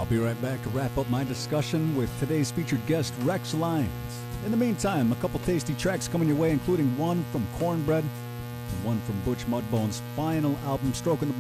I'll be right back to wrap up my discussion with today's featured guest, Rex Lyons. In the meantime, a couple tasty tracks coming your way, including one from Cornbread and one from Butch Mudbone's final album, Stroking the